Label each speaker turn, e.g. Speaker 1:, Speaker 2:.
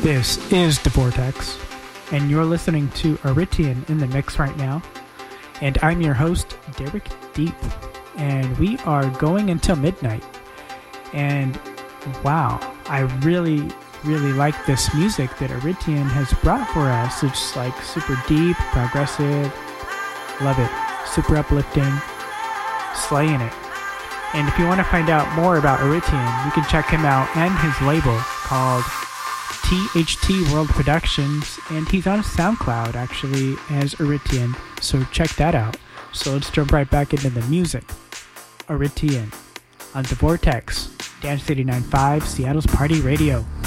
Speaker 1: This is The Vortex, and you're listening to Aritian in the mix right now. And I'm your host, Derek Deep, and we are going until midnight. And wow, I really like this music that Aritian has brought for us. It's like super deep, progressive, love it, super uplifting, slaying it. And if you want to find out more about Aritian, you can check him out and his label called THT World Productions, and he's on SoundCloud actually as Aritian, so check that out. So let's jump right back into the music. Aritian on The Vortex, Dance 89.5, Seattle's Party Radio.